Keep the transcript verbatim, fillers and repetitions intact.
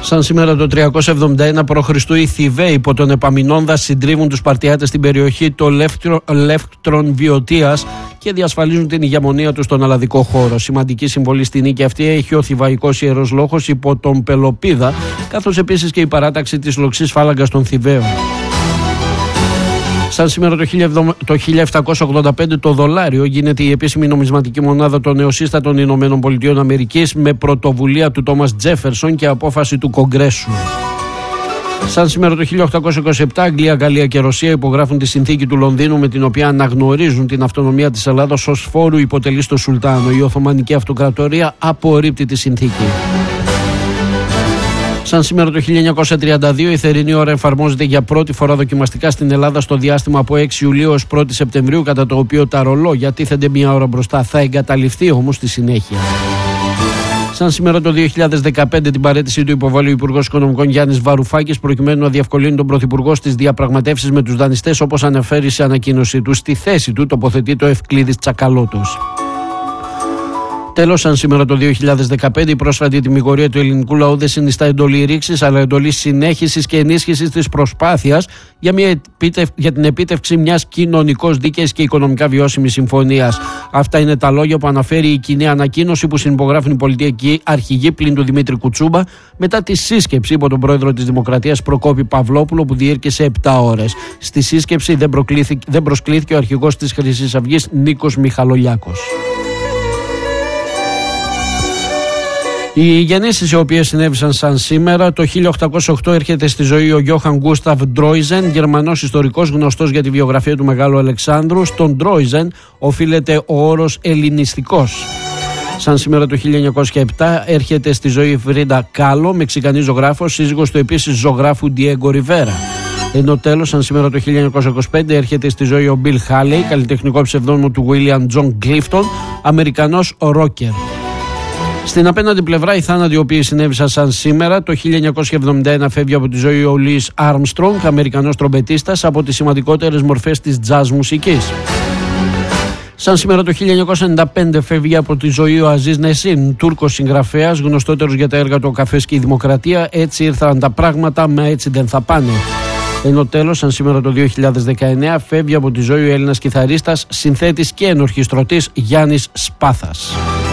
Σαν σήμερα το τριακόσια εβδομήντα ένα π.Χ. οι Θηβαίοι υπό τον Επαμινόνδα συντρίβουν τους Σπαρτιάτες στην περιοχή των Λεύκτρων Βιωτίας και διασφαλίζουν την ηγεμονία τους στον Αλλαδικό χώρο. Σημαντική συμβολή στη νίκη αυτή έχει ο Θηβαϊκός Ιερός Λόγος υπό τον Πελοπίδα, καθώς επίσης και η παράταξη της λοξής φάλαγγας των Θηβαίων. Σαν σήμερα το χίλια επτακόσια ογδόντα πέντε το δολάριο γίνεται η επίσημη νομισματική μονάδα των νεοσύστατων Ηνωμένων Πολιτειών Αμερικής με πρωτοβουλία του Τόμας Τζέφερσον και απόφαση του Κογκρέσου. Σαν σήμερα το χίλια οκτακόσια είκοσι επτά Αγγλία, Γαλλία και Ρωσία υπογράφουν τη συνθήκη του Λονδίνου με την οποία αναγνωρίζουν την αυτονομία της Ελλάδας ως φόρου υποτελή στο Σουλτάνο. Η Οθωμανική Αυτοκρατορία απορρίπτει τη συνθήκη. Σαν σήμερα το χίλια εννιακόσια τριάντα δύο η θερινή ώρα εφαρμόζεται για πρώτη φορά δοκιμαστικά στην Ελλάδα στο διάστημα από έξι Ιουλίου ως πρώτη Σεπτεμβρίου, κατά το οποίο τα ρολόγια τίθενται μία ώρα μπροστά. Θα εγκαταλειφθεί όμως στη συνέχεια. Σαν σήμερα το δύο χιλιάδες δεκαπέντε την παραίτησή του υποβάλλει ο Υπουργός Οικονομικών Γιάννης Βαρουφάκης προκειμένου να διευκολύνει τον Πρωθυπουργό στις διαπραγματεύσεις με τους δανειστές, όπως αναφέρει σε ανακοίνωσή του. Στη θέση του τοποθετείται ο Ευκλήδης Τσακαλώτος. Τέλος, σαν σήμερα το δύο χιλιάδες δεκαπέντε η πρόσφατη τιμιγορία του ελληνικού λαού δεν συνιστά εντολή ρήξης, αλλά εντολή συνέχισης και ενίσχυσης της προσπάθειας για, μια επίτευ... για την επίτευξη μιας κοινωνικώς δίκαιης και οικονομικά βιώσιμης συμφωνίας. Αυτά είναι τα λόγια που αναφέρει η κοινή ανακοίνωση που συνυπογράφουν οι πολιτικοί αρχηγοί πλην του Δημήτρη Κουτσούμπα μετά τη σύσκεψη υπό τον πρόεδρο της Δημοκρατίας Προκόπη Παυλόπουλο, που διήρκεσε επτά ώρες. Στη σύσκεψη δεν, δεν προσκλήθηκε ο αρχηγός της Χρυσής Αυγής Νίκος Μιχαλολιάκος. Οι γεννήσεις οι οποίες συνέβησαν σαν σήμερα: το χίλια οκτακόσια οκτώ έρχεται στη ζωή ο Γιώχαν Γκούσταβ Ντρόιζεν, Γερμανός ιστορικός γνωστός για τη βιογραφία του Μεγάλου Αλεξάνδρου. Στον Ντρόιζεν οφείλεται ο όρος ελληνιστικός. Σαν σήμερα το χίλια εννιακόσια επτά έρχεται στη ζωή η Φρίντα Κάλο, Μεξικανή ζωγράφος, σύζυγος του επίσης ζωγράφου Ντιέγκο Ριβέρα. Ενώ τέλος, σαν σήμερα το χίλια εννιακόσια είκοσι πέντε έρχεται στη ζωή ο Μπιλ Χάλεϊ, καλλιτεχνικό ψευδόνυμο του Βίλιαμ Τζον Κλίφτον, Αμερικανός ρόκερ. Στην απέναντι πλευρά, οι θάνατοι οι οποίοι συνέβησαν σαν σήμερα: το χίλια εννιακόσια εβδομήντα ένα φεύγει από τη ζωή ο Λουίς Άρμστρονγκ, Αμερικανός τρομπετίστας, από τις σημαντικότερες μορφές της jazz μουσικής. Σαν σήμερα το χίλια εννιακόσια ενενήντα πέντε φεύγει από τη ζωή ο Αζίζ Νεσίν, Τούρκος συγγραφέας, γνωστότερος για τα έργα του «Ο Καφές και η Δημοκρατία», «Έτσι ήρθαν τα πράγματα, μα έτσι δεν θα πάνε». Ενώ τέλος, σαν σήμερα το δύο χιλιάδες δεκαεννέα φεύγει από τη ζωή ο Έλληνας κιθαρίστας, συνθέτης και ενορχιστρωτής Γιάννης Σπάθας.